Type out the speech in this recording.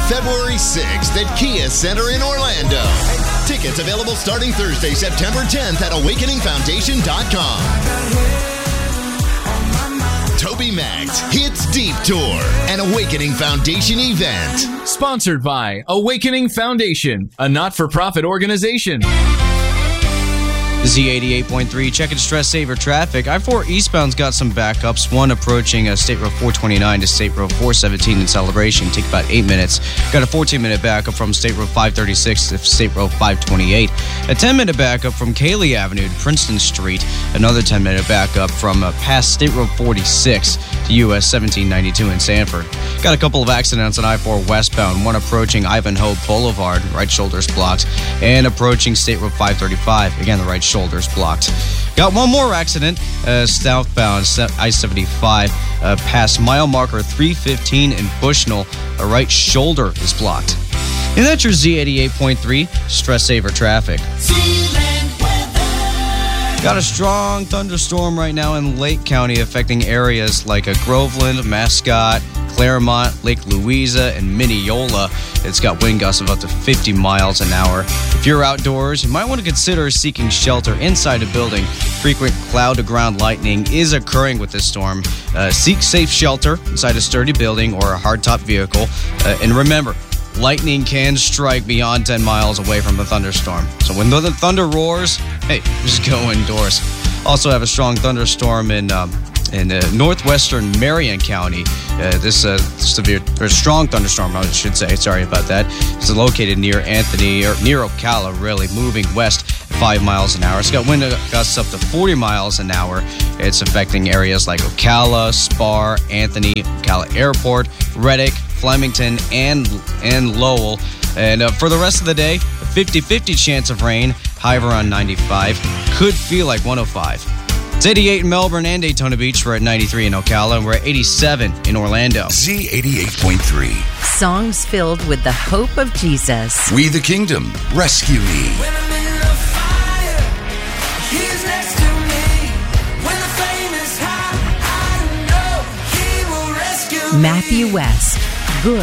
February 6th at Kia Center in Orlando. Tickets available starting Thursday, September 10th at awakeningfoundation.com. Toby Max Hits Deep Tour, an Awakening Foundation event. Sponsored by Awakening Foundation, a not-for-profit organization. Z88.3, checking stress saver traffic. I-4 eastbound's got some backups. One approaching State Road 429 to State Road 417 in Celebration. Take about 8 minutes. Got a 14-minute backup from State Road 536 to State Road 528. A 10-minute backup from Cayley Avenue to Princeton Street. Another 10-minute backup from past State Road 46 to US 1792 in Sanford. Got a couple of accidents on I-4 westbound. One approaching Ivanhoe Boulevard, right shoulder's blocked. And approaching State Road 535. Again, the right shoulders blocked. Got one more accident southbound I-75 past mile marker 315 in Bushnell. A right shoulder is blocked. And that's your Z88.3 stress saver traffic. Got a strong thunderstorm right now in Lake County affecting areas like Groveland, Mascot, Claremont, Lake Louisa, and Mineola. It's got wind gusts of up to 50 miles an hour. If you're outdoors, you might want to consider seeking shelter inside a building. Frequent cloud-to-ground lightning is occurring with this storm. Seek safe shelter inside a sturdy building or a hardtop vehicle. And remember, lightning can strike beyond 10 miles away from the thunderstorm. So when the thunder roars, hey, just go indoors. Also have a strong thunderstorm in northwestern Marion County. This severe or strong thunderstorm, I should say. Sorry about that. It's located near Anthony or near Ocala, really, moving west 5 miles an hour. It's got wind gusts up to 40 miles an hour. It's affecting areas like Ocala, Spar, Anthony, Ocala Airport, Reddick, Flemington, and Lowell. And for the rest of the day, a 50-50 chance of rain, high of around 95. Could feel like 105. It's 88 in Melbourne and Daytona Beach. We're at 93 in Ocala, and we're at 87 in Orlando. Z88.3. Songs filled with the hope of Jesus. We the Kingdom, rescue me. When I'm in the fire, he's next to me. When the flame is high, I know he will rescue me. Matthew West.